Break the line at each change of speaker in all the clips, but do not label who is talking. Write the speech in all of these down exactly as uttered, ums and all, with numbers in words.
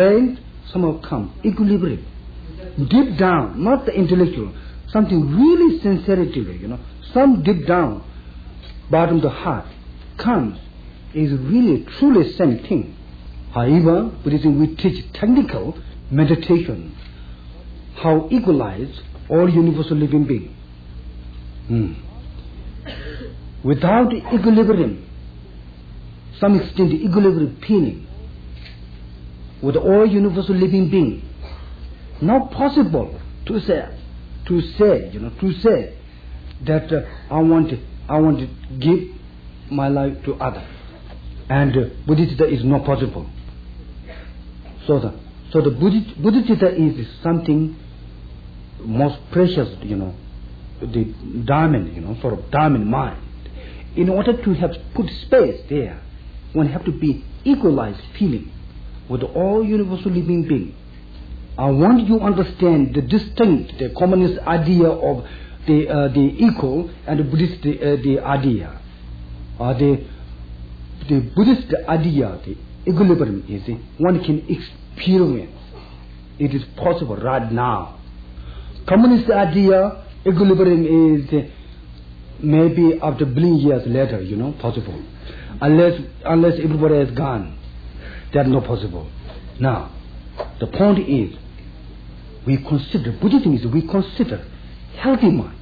and somehow come equilibrium. Deep down, not the intellectual, something really sincerity, you know, some deep down, bottom of the heart comes is really truly same thing. However, Buddhism we teach technical meditation, how equalize all universal living being. Hmm. Without equilibrium, some extent equilibrium feeling with all universal living being, not possible to say, to say, you know, to say that uh, I want, to, I want to give my life to others, and uh, Bodhicitta is not possible. So the so the Bodhicitta is something most precious, you know, the diamond, you know, sort of diamond mind. In order to have put space there, one have to be equalized feeling with all universal living beings. I want you to understand the distinct, the communist idea of the uh, the equal and the Buddhist the, uh, the idea. Uh, the the Buddhist idea, the equilibrium is uh, one can experience. It is possible right now. Communist idea, equilibrium is uh, maybe after billion years later, you know, possible. Unless unless everybody is gone, that's not possible. Now, the point is, we consider, Buddhism is we consider healthy mind.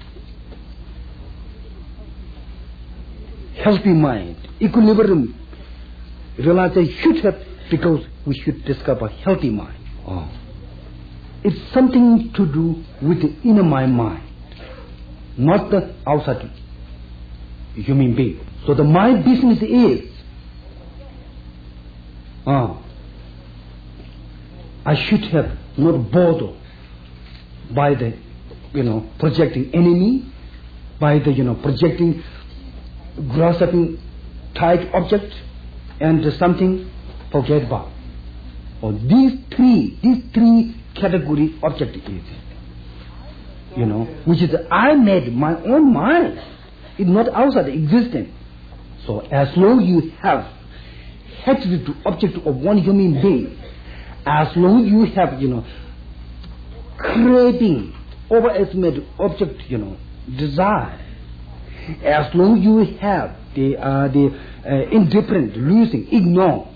Healthy mind, equilibrium, realization should have, because we should discover healthy mind. Oh. It's something to do with the inner mind, mind, not the outside human being. So the mind business is, oh, I should have not bothered by the, you know, projecting enemy, by the, you know, projecting, grasping tight object, and something forget about. Or these three, these three category object is, you know, which is I made my own mind. It's not outside existence. So as long you have hatred to object of one human being, as long you have, you know, craving, overestimate object, you know, desire, as long you have the uh, the uh, indifferent, losing, ignore,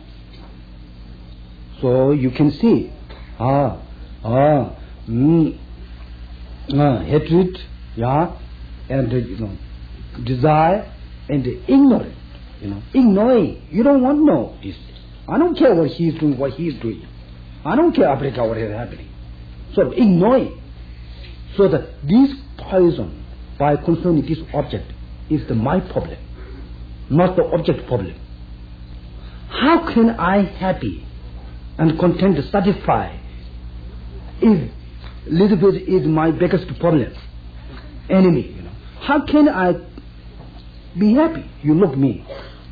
so you can see, ah, ah, mm, uh, hatred, yeah, and uh, you know, desire, and uh, ignorance, you know, ignoring. You don't want to know this. I don't care what he is doing, what he is doing. I don't care Africa what is happening. So ignoring. So that this poison, by concerning this object, is the my problem, not the object problem. How can I happy and content, satisfied, if little bit is my biggest problem, enemy, you know? How can I be happy? You look me.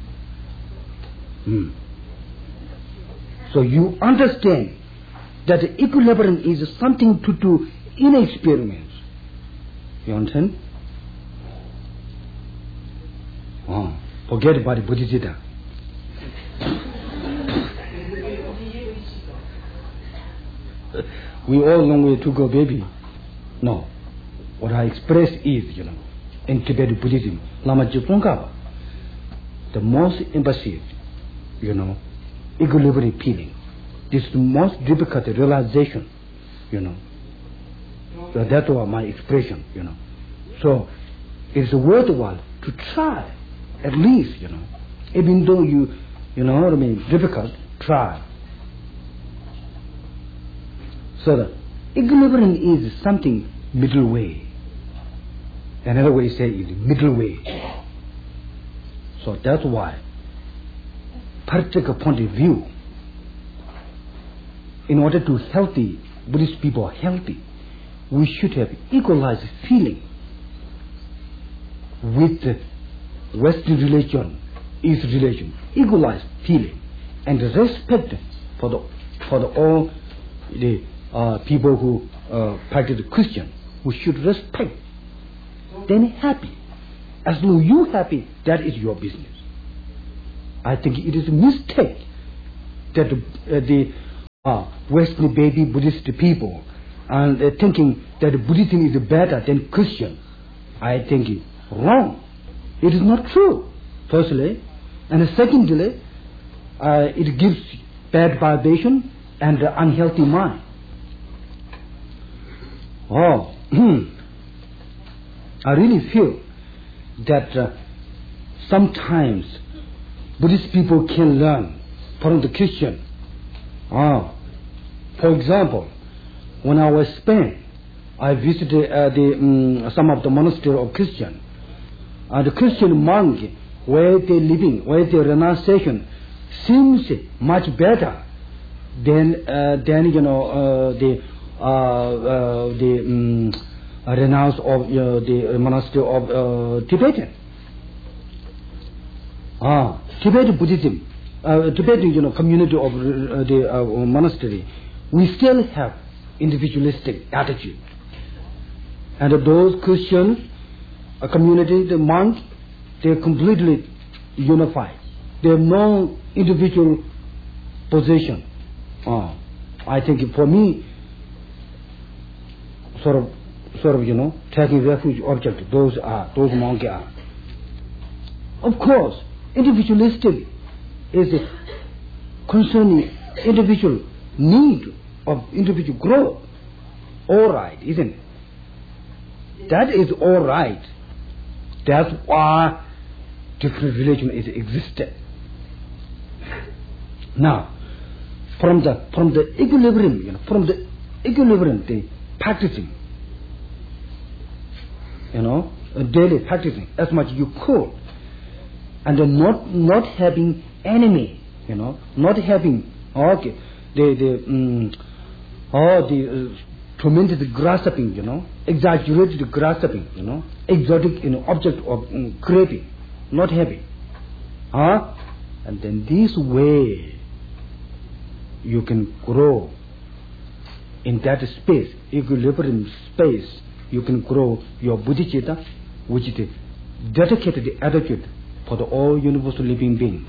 Hmm. So you understand that the equilibrium is something to do in experiments. You understand? Oh, forget about the Bodhicitta. We all long way to go, baby. No. What I express is, you know, in Tibetan Buddhism, Lama Tsongkhapa, the most emphasis, you know, equilibrium feeling. This is the most difficult realization, you know. So that's my expression, you know. So it's worthwhile to try, at least, you know. Even though you, you know what I mean, difficult, try. So the equilibrium is something middle way. Another way to say is middle way. So that's why, practical point of view, in order to healthy, Buddhist people are healthy, we should have equalized feeling with the Western religion, East religion, equalized feeling, and respect for the for the all the uh, people who uh, practice Christian. We should respect. Then happy. As long as you happy, that is your business. I think it is a mistake that uh, the uh, Western baby Buddhist people, and uh, thinking that Buddhism is better than Christian. I think it's wrong. It is not true, firstly. And secondly, uh, it gives bad vibration and uh, unhealthy mind. Oh, I really feel that uh, sometimes Buddhist people can learn from the Christian. Ah, for example, when I was in Spain, I visited uh, the, um, some of the monastery of Christian. Uh, the Christian monk, where they living, where their renunciation seems much better than uh, than you know uh, the uh, uh, the um, renounce of uh, the monastery of uh, Tibetan. Ah, Tibetan Buddhism, uh, Tibetan you know community of uh, the uh, monastery, we still have individualistic attitude, and those Christian uh, community, the monks, they are completely unified. They have no individual position. Uh, I think for me, sort of, sort of, you know, taking refuge object, those are, those monks are. Of course, individualistic is concerning individual need of individual growth. All right, isn't it? That is all right. That's why different religion is existed. Now, from the from the equilibrium, you know, from the equilibrium, the practicing, you know, daily practicing as much as you could, and not not having enemy, you know, not having okay, the the um, oh the uh, tremendous grasping, you know, exaggerated grasping, you know, exotic, you know, object of um, craving, not having, huh? And then this way you can grow in that space, equilibrium space. You can grow your bodhicitta, which is the dedicated attitude for the all universal living being.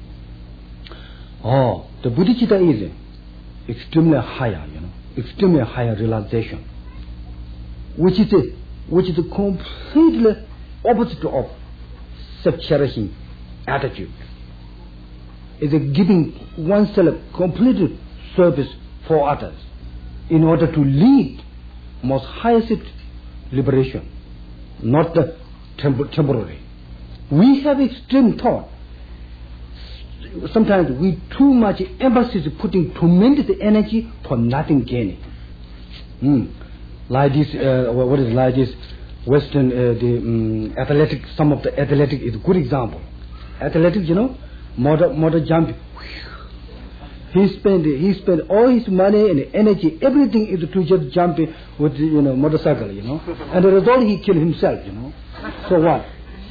Oh, the bodhicitta is extremely higher, you know, extremely higher realization, which is a, which is a completely opposite of self-cherishing attitude. It's a giving oneself complete service for others in order to lead most highest liberation, not the temp- temporary. We have extreme thought. Sometimes we too much emphasis putting tremendous energy for nothing gaining. Mm. Like this, uh, what is like this Western, uh, the um, athletic, some of the athletic is a good example. Athletic, you know, motor, motor jump. He spent, he spent all his money and energy, everything is to just jump with, you know, motorcycle, you know. And the result, he killed himself, you know. So what?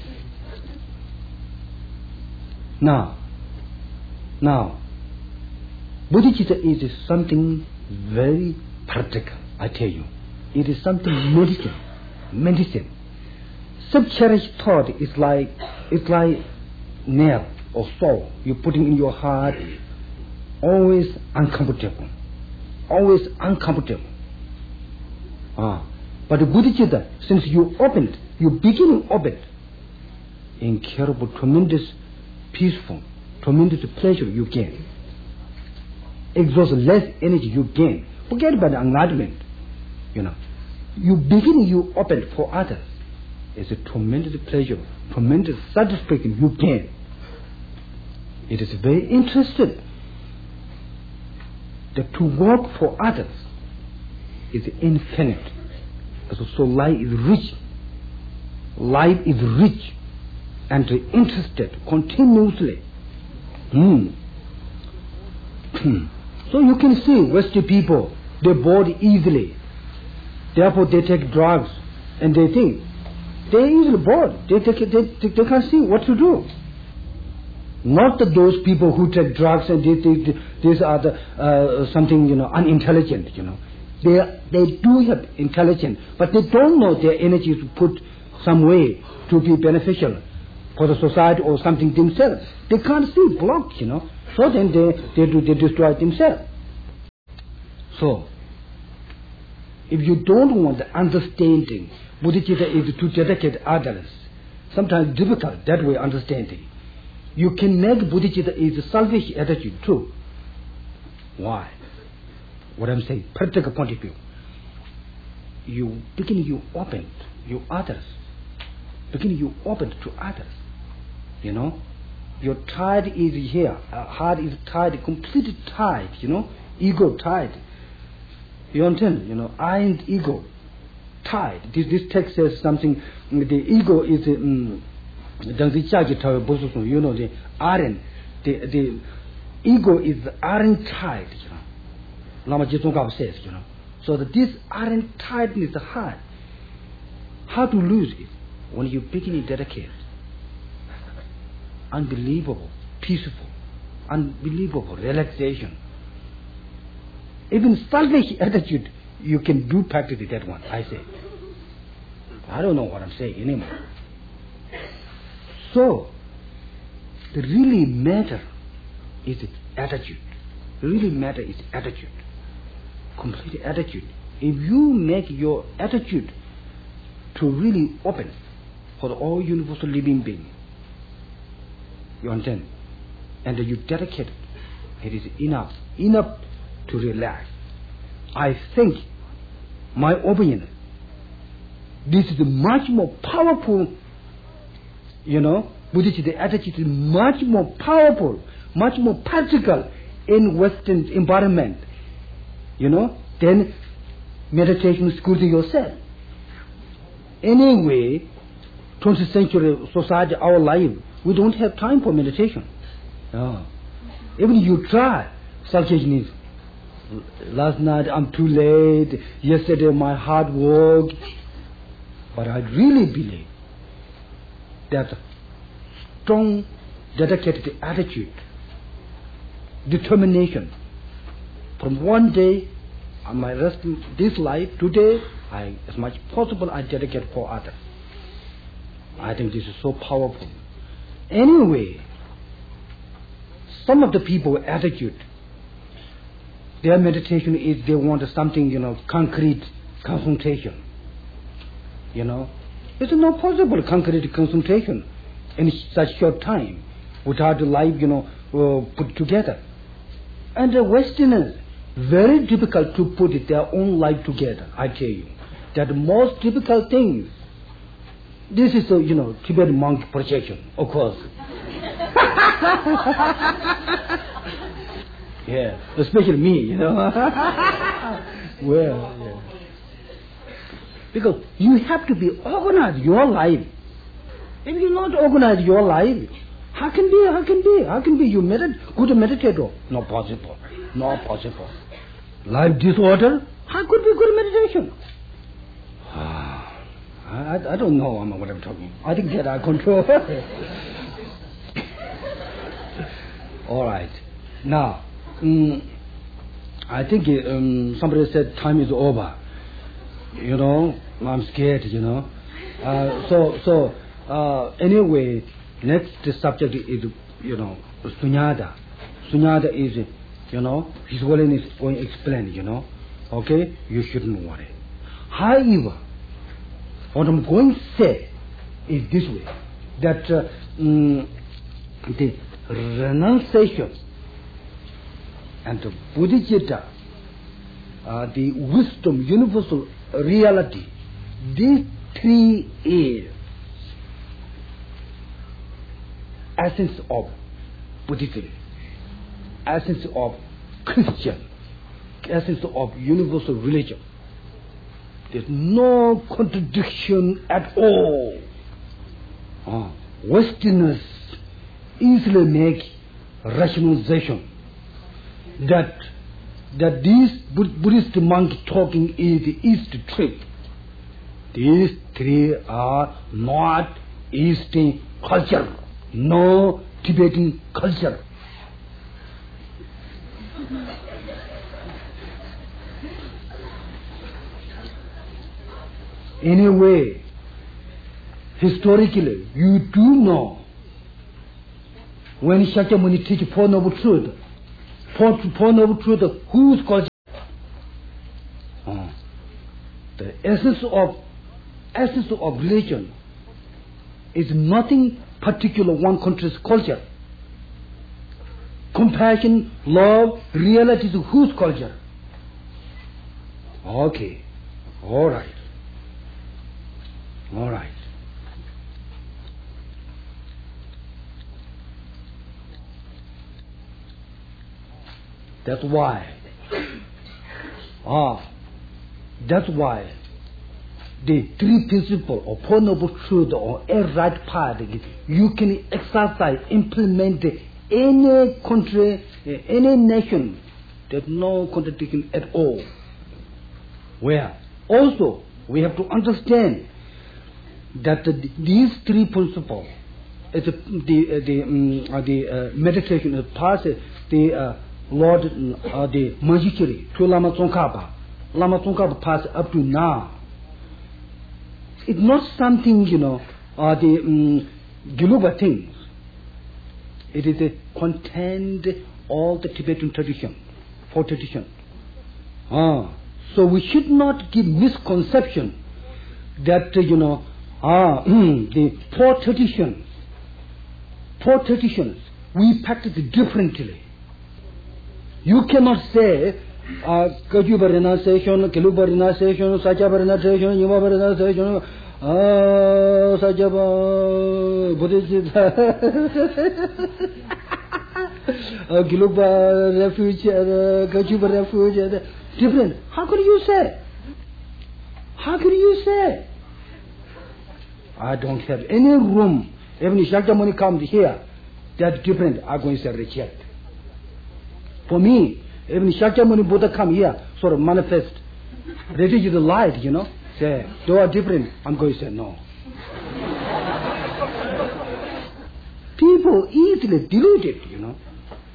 Now, now, bodhicitta is something very practical, I tell you. It is something medicine, medicine. Self-cherished thought is like, it's like nail or saw you're putting in your heart, always uncomfortable, always uncomfortable. Ah, but the bodhicitta, since you opened, you begin open, incurable, tremendous, peaceful, tremendous pleasure you gain. Exhaust less energy you gain. Forget about the enlightenment. You know, you begin, you open for others. It's a tremendous pleasure, tremendous satisfaction you gain. It is very interesting that to work for others is infinite. So, so life is rich. Life is rich and interested continuously. Hmm. So you can see Western people, they bored easily. Therefore they take drugs and they think they're easily bored. They, take, they, they, they can't see what to do. Not that those people who take drugs and they think these are the, uh, something, you know, unintelligent, you know. They, they do have intelligence, but they don't know their energy to put some way to be beneficial for the society or something themselves. They can't see blocked, you know. So then they, they, do, they destroy themselves. So, if you don't want the understanding, bodhicitta is to dedicate others. Sometimes difficult that way understanding. You can make bodhicitta is a selfish attitude too. Why? What I'm saying, practical point of view. You begin you open, you others. Begin you open to others. You know? Your tide is here. Uh, heart is tied, completely tied, you know? Ego tied. You understand? You know, I and ego tied. This, this text says something. The ego is um, you know, the iron. The, the ego is the iron tied, you know. Lama Jitungab says, you know. So that this iron tiedness is hard. How to lose it? When you begin to dedicate. Unbelievable, peaceful, unbelievable relaxation. Even selfish attitude, you can do practically that one, I say. I don't know what I'm saying anymore. So, the really matter is attitude. The really matter is attitude. Complete attitude. If you make your attitude to really open for the all universal living being, you understand? And you dedicate it. It is enough, enough to relax. I think, my opinion, this is much more powerful, you know, Buddhist attitude is much more powerful, much more practical in Western environment, you know, than meditation schooling yourself. Anyway, twentieth century society, our life, we don't have time for meditation. No. Even you try, selfishness. Last night I'm too late, yesterday my hard work. But I really believe that strong, dedicated attitude, determination, from one day, on my rest this life, today, I, as much as possible, I dedicate for others. I think this is so powerful. Anyway, some of the people attitude, their meditation is they want something, you know, concrete concentration. You know, it's not possible concrete concentration in such short time without the life, you know, uh, put together. And the Westerners, very difficult to put their own life together, I tell you. That the most difficult thing, this is a, you know, Tibetan monk projection, of course. Yeah, especially me, you know. Well, yeah. Because you have to be organized your life. If you not organize your life, how can be, how can be, how can be you medit good meditator? Not possible, not possible. Life disorder, how could be good meditation? I, I don't know what I'm talking. I think that I control. All right. Now, um, I think um, somebody said time is over. You know, I'm scared, you know. Uh, so, so uh, anyway, next subject is, you know, Sunyata. Sunyata is, you know, His Holiness going to explain, you know. Okay? You shouldn't worry. However, what I'm going to say is this way, that uh, um, the renunciation and the bodhicitta, uh, the wisdom, universal reality, these three is essence of Buddhism, essence of Christian, essence of universal religion. There's no contradiction at all. Uh, Westerners easily make rationalization that that this Buddhist monk talking is the East trip. These three are not Eastern culture, no Tibetan culture. Anyway, historically, you do know when Shakyamuni teach Four Noble Truth, Four, Four Noble Truth, whose culture? the essence of essence of religion is nothing particular one country's culture. Compassion, love, reality is whose culture? Okay, all right, all right. That's why. Ah, that's why the three principles of Four Noble Truths or a right path, you can exercise, implement any country, any nation. There's no contradiction at all. Where also we have to understand that the, these three principles, is the the uh, the, um, uh, the uh, meditation, the path, the uh, Lord, uh, the Manjushri, to Lama Tsongkhapa, Lama Tsongkhapa path up to now. It's not something, you know, uh, the um, Geluba things. It is a contained all the Tibetan tradition, four tradition. Ah, so we should not give misconception that uh, you know, ah, the four traditions, four traditions we practice differently. You cannot say Kajuba renunciation, Keluba renunciation, Sajaba renunciation, Yumaba renunciation, ah, Sajaba Buddhism, Keluba refuge, Kajuba refuge, different. How could you say? How could you say? I don't have any room. Even if Shakyamuni comes here, that's different. I'm going to say reject. For me, even if Shakyamuni Buddha come here, sort of manifest, ready to the light, you know, say, they are different, I'm going to say no. People easily deluded, you know.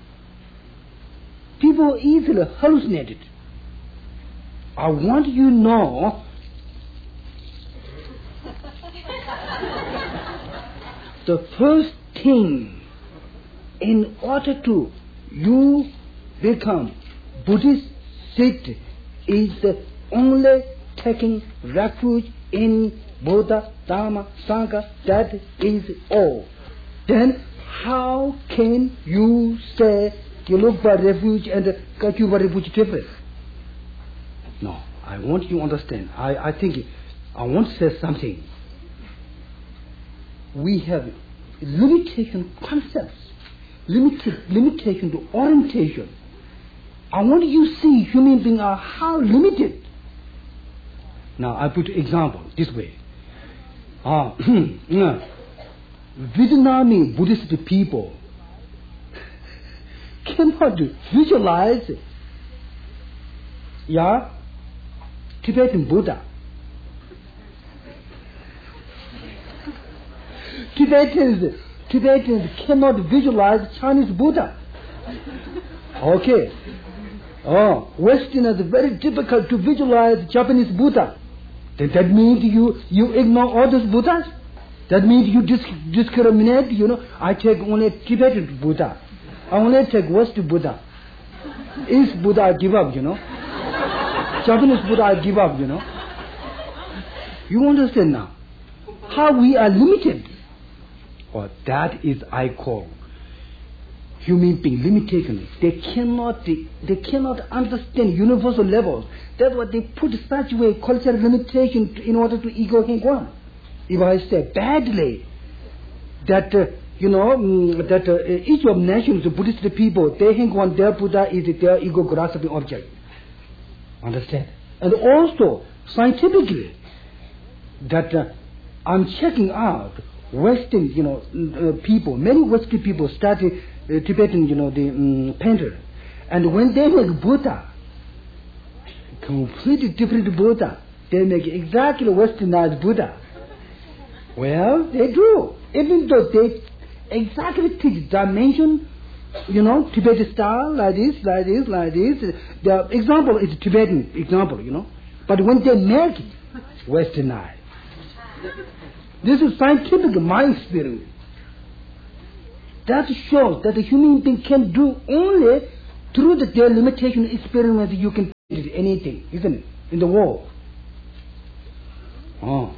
People easily hallucinated. I want you to know the first thing in order to you become Buddhist Sikh is the only taking refuge in Buddha, Dharma, Sangha, that is all. Then how can you say Gelugpa refuge and Kachuba refuge different? No, I want you to understand. I, I think I want to say something. We have limitation concepts, limited limitation to orientation. I want you to see human beings are how limited. Now I put example this way. Ah, Vietnamese Buddhist people cannot visualize, yeah, Tibetan Buddha. Tibetans, Tibetans cannot visualize Chinese Buddha. Okay. Oh, Westerners very difficult to visualize Japanese Buddha. Then that means you you ignore all those Buddhas. That means you dis- discriminate. You know, I take only Tibetan Buddha. I only take West Buddha. East Buddha I give up. You know, Japanese Buddha I give up. You know. You understand now how we are limited. Or that is I call human being limitation. They cannot they, they cannot understand universal levels. That's what they put such way cultural limitation to, in order to ego hang on. If I say badly that uh, you know mm, that uh, each of nations, the Buddhist people, they hang on their Buddha is their ego grasping object. Understand? And also scientifically that uh, I'm checking out Western, you know, uh, people, many Western people study uh, Tibetan, you know, the um, painter. And when they make Buddha, completely different Buddha, they make exactly Westernized Buddha. Well, they do. Even though they exactly teach dimension, you know, Tibetan style, like this, like this, like this. The example is Tibetan example, you know. But when they make it, Westernized. This is scientific, my experience. That shows that the human being can do only through the, their limitation experience you can do anything, isn't it, in the world. Oh.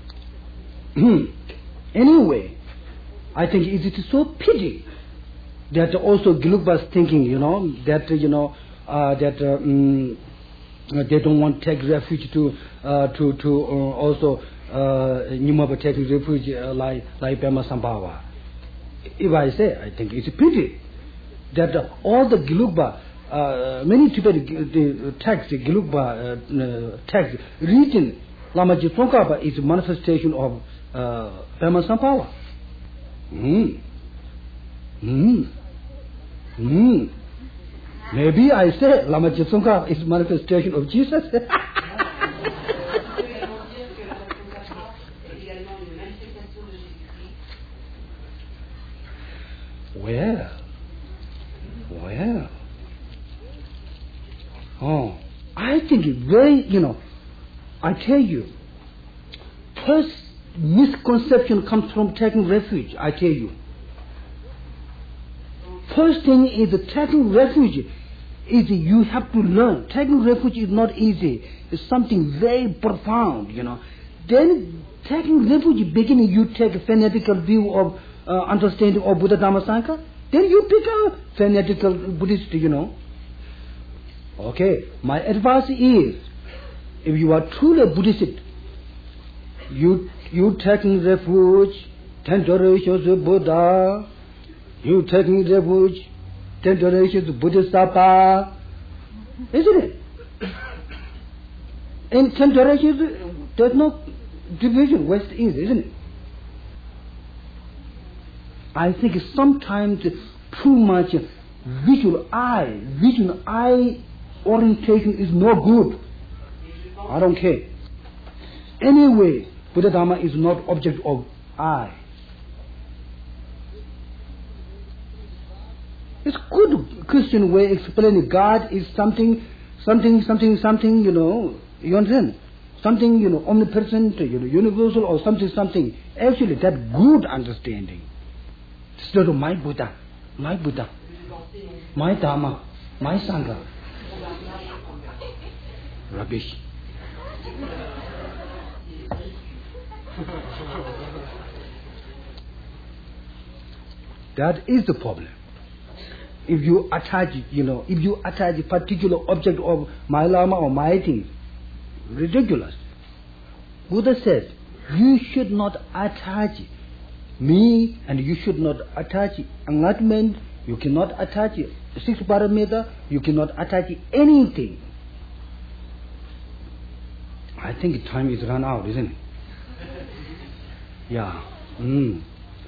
Anyway, I think it is so pity that also Gelugba's thinking, you know, that, you know, uh, that uh, um, they don't want to take refuge to, uh, to, to uh, also uh, Nyumaba taking refuge uh, like, like Pema Sambhawa. If I say, I think it's a pity that uh, all the Gelugba, uh, many Tibetan the text, the Gelugba uh, text written Lamaji Tsongkhapa is a manifestation of uh, Pema Sambhawa. Mm. Mm. Mm. Maybe I say Lamaji Tsongkhapa is manifestation of Jesus. Well, well, oh, I think it's very, you know, I tell you, first misconception comes from taking refuge, I tell you. First thing is taking refuge is you have to learn. Taking refuge is not easy. It's something very profound, you know. Then taking refuge, beginning you take a fanatical view of uh, understanding of Buddha Dhamma Sangha. Then you become fanatical Buddhist, you know. Okay, my advice is, if you are truly Buddhist, you you taking refuge, ten generations of Buddha, you taking refuge, ten generations of Bodhisattva, isn't it? In ten generations, there's no division, west east, isn't it? I think sometimes too much visual eye, visual eye orientation is no good. I don't care. Anyway, Buddha Dhamma is not object of eye. It's good Christian way explaining God is something, something, something, something, you know, you understand? Something, you know, omnipresent, you know, universal or something, something. Actually, that good understanding. Instead of my Buddha, my Buddha, my Dhamma, my Sangha. Rubbish. That is the problem. If you attach, you know, if you attach a particular object of my Lama or my thing, ridiculous. Buddha said, you should not attach me, and you should not attach enlightenment, you cannot attach six parameter, you cannot attach anything. I think time is run out, isn't it? Yeah. Mm.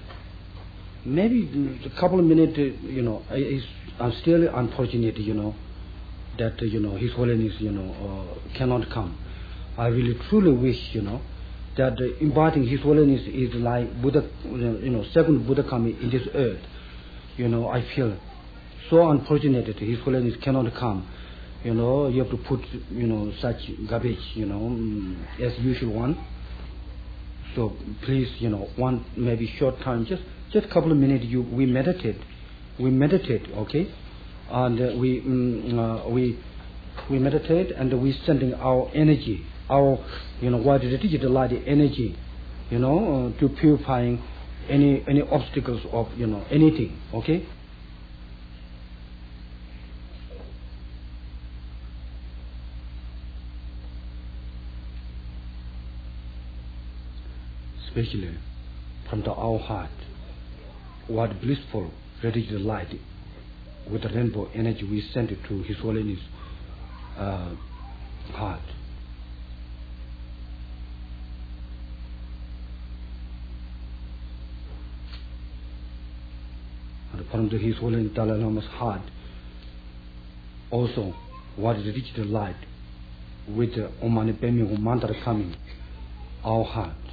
Maybe a couple of minutes, you know, I, I'm still unfortunate, you know, that, you know, His Holiness, you know, uh, cannot come. I really truly wish, you know, that uh, inviting His Holiness is like Buddha, you know, second Buddha coming in this earth. You know, I feel so unfortunate that His Holiness cannot come. You know, you have to put, you know, such garbage, you know, as usual one. So please, you know, one maybe short time, just just a couple of minutes. You we meditate, we meditate, okay, and uh, we um, uh, we we meditate and we sending our energy, our you know what is the light energy, you know, uh, to purifying any any obstacles of you know anything, okay. Especially from the our heart, what blissful radiant light with the rainbow energy we send it to His Holiness uh, heart. And from the His Holiness Dalai Lama's heart, also what is the digital light with the Om Mani Padme Hum mantra coming, our heart.